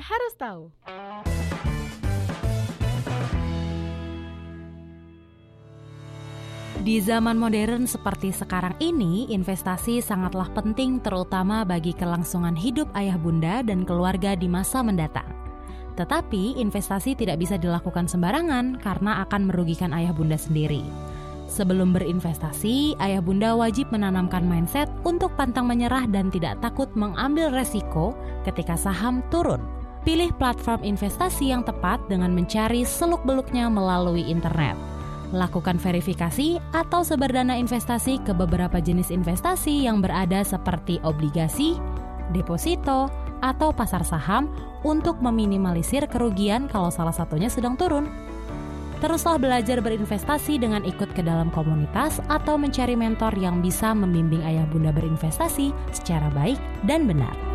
harus tahu. Di zaman modern seperti sekarang ini, investasi sangatlah penting terutama bagi kelangsungan hidup ayah bunda dan keluarga di masa mendatang. Tetapi investasi tidak bisa dilakukan sembarangan karena akan merugikan ayah bunda sendiri. Sebelum berinvestasi, ayah bunda wajib menanamkan mindset untuk pantang menyerah dan tidak takut mengambil resiko ketika saham turun. Pilih platform investasi yang tepat dengan mencari seluk-beluknya melalui internet. Lakukan verifikasi atau sebar dana investasi ke beberapa jenis investasi yang berada seperti obligasi, deposito, atau pasar saham untuk meminimalisir kerugian kalau salah satunya sedang turun. Teruslah belajar berinvestasi dengan ikut ke dalam komunitas atau mencari mentor yang bisa membimbing ayah bunda berinvestasi secara baik dan benar.